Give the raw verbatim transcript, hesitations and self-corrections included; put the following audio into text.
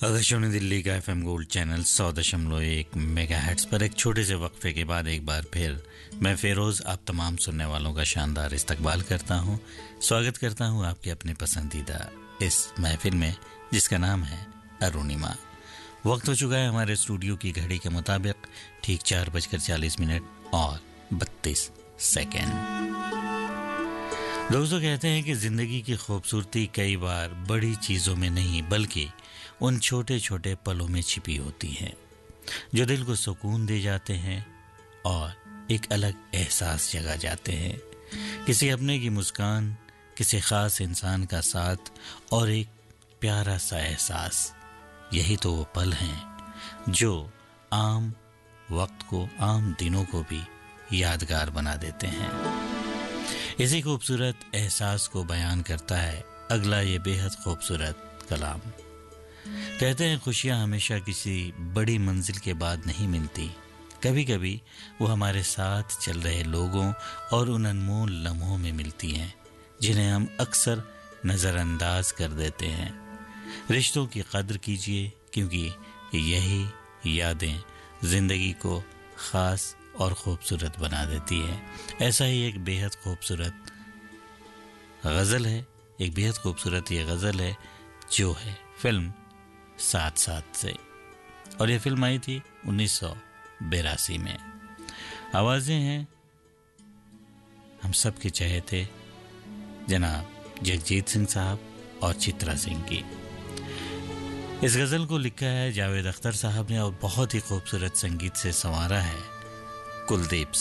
आकाशवाणी दिल्ली का FM gold channel सौ दशमलव एक मेगाहर्ट्ज पर एक छोटे से वक्फे के बाद एक बार फिर मैं फेरोज आप तमाम सुनने वालों का शानदार इस्तकबाल करता हूं। स्वागत करता हूं आपके अपने पसंदीदा इस महफिल में जिसका नाम है अरुणिमा। वक्त हो चुका है हमारे स्टूडियो की घड़ी के मुताबिक ठीक चार बजकर चालीस मिनट और बत्तीस सेकेंड। दोस्तों कहते हैं कि जिंदगी की खूबसूरती कई बार बड़ी चीजों में नहीं बल्कि उन छोटे छोटे पलों में छिपी होती हैं जो दिल को सुकून दे जाते हैं और एक अलग एहसास जगा जाते हैं। किसी अपने की मुस्कान, किसी खास इंसान का साथ और एक प्यारा सा एहसास, यही तो वो पल हैं जो आम वक्त को, आम दिनों को भी यादगार बना देते हैं। इसी खूबसूरत एहसास को बयान करता है अगला ये बेहद खूबसूरत कलाम। कहते हैं खुशियां हमेशा किसी बड़ी मंजिल के बाद नहीं मिलती, कभी कभी वो हमारे साथ चल रहे लोगों और उन अनमोल लम्हों में मिलती हैं जिन्हें हम अक्सर नज़रअंदाज कर देते हैं। रिश्तों की कद्र कीजिए क्योंकि यही यादें जिंदगी को ख़ास और खूबसूरत बना देती है। ऐसा ही एक बेहद खूबसूरत गज़ल है, एक बेहद खूबसूरत ये गज़ल है जो है फिल्म साथ साथ से, और ये फिल्म आई थी उन्नीस सौ बेरासी में। आवाज़ें हैं हम सब के चहेते जनाब जगजीत सिंह साहब और चित्रा सिंह की। इस गज़ल को लिखा है जावेद अख्तर साहब ने और बहुत ही खूबसूरत संगीत से संवारा है कुलदीप